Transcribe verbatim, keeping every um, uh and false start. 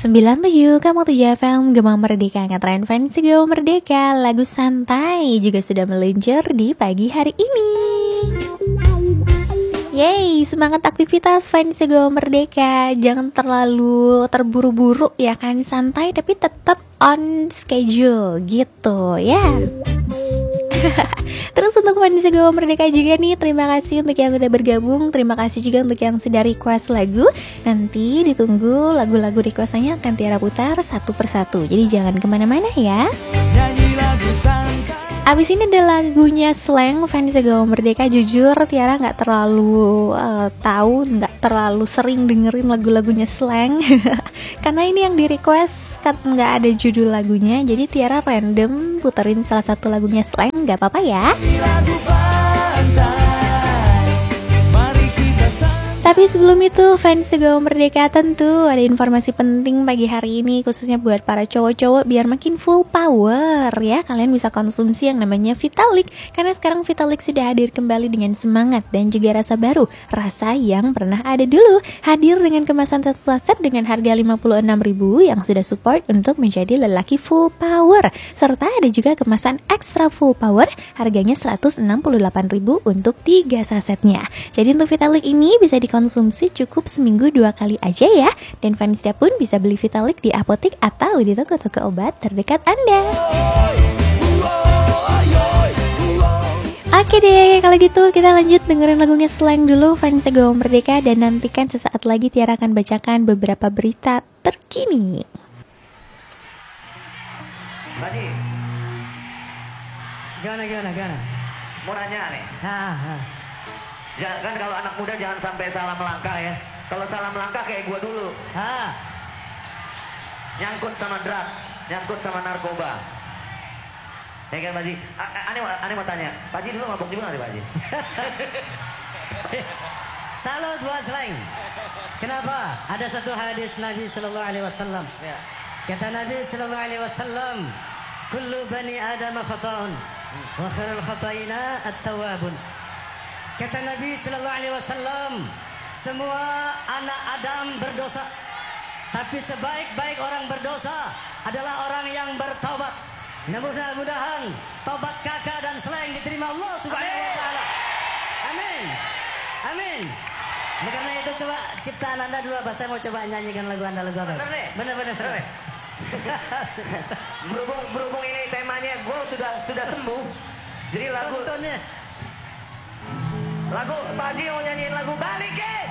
sembilan puluh tujuh Kamu tujuh F M Gema Merdeka ngetren fans Gema Merdeka. Lagu santai juga sudah meluncur di pagi hari ini. Yeay, semangat aktivitas fans Gema Merdeka. Jangan terlalu terburu-buru ya kan, santai tapi tetap on schedule gitu ya. Terus untuk fans Gema Merdeka juga nih, terima kasih untuk yang udah bergabung. Terima kasih juga untuk yang sudah request lagu. Nanti ditunggu lagu-lagu requestannya akan Tiara putar satu persatu. Jadi jangan kemana-mana ya. Abis ini ada lagunya Slang fans Gema Merdeka. Jujur Tiara gak terlalu uh, tahu, gak terlalu sering dengerin lagu-lagunya Slang. Karena ini yang di request kan gak ada judul lagunya. Jadi Tiara random puterin salah satu lagunya Slang. Gak apa-apa ya. Tapi sebelum itu fans Gema Merdeka, tentu ada informasi penting pagi hari ini khususnya buat para cowok-cowok biar makin full power ya. Kalian bisa konsumsi yang namanya Vitalik, karena sekarang Vitalik sudah hadir kembali dengan semangat dan juga rasa baru, rasa yang pernah ada dulu. Hadir dengan kemasan satu saset dengan harga lima puluh enam ribu yang sudah support untuk menjadi lelaki full power. Serta ada juga kemasan extra full power harganya seratus enam puluh delapan ribu untuk tiga sasetnya. Jadi untuk Vitalik ini bisa di konsumsi cukup seminggu dua kali aja ya. Dan fansnya pun bisa beli Vitalik di apotek atau di toko-toko obat terdekat Anda. Oke deh, kalau gitu kita lanjut dengerin lagunya Slang dulu fans Gema Merdeka. Dan nantikan sesaat lagi Tiara akan bacakan beberapa berita terkini. Baji, Gana gana gana. mau nanya nih. Ha ha. Jangan, kalau anak muda jangan sampai salah melangkah ya. Kalau salah melangkah kayak gua dulu, Ha. nyangkut sama drugs, nyangkut sama narkoba. Ya kan Pak Haji? A- a- Ane, ane mau tanya, Pak Haji dulu mabuk juga nggak Pak Haji? Salut buat Slang. Kenapa? Ada satu hadis Nabi Sallallahu Alaihi Wasallam. Ya. Kata Nabi Sallallahu Alaihi Wasallam, "Kullu bani Adam khata'un, wa khairul khata'ina at-tawwabun." Kata Nabi Sallallahu Alaihi Wasallam, semua anak Adam berdosa, tapi sebaik-baik orang berdosa adalah orang yang bertaubat. Mudah-mudahan taubat kakak dan Slang diterima Allah Subhanahu Wa Taala. Amin. Amin. Nah, karena itu coba ciptaan Anda dulu apa? Saya mau coba nyanyikan lagu Anda, lagu apa? Bener nih? Bener-bener. berhubung, berhubung ini temanya gue sudah sudah sembuh. Jadi lagu Tontonnya. lagu Pak Haji mau nyanyiin lagu Balikin.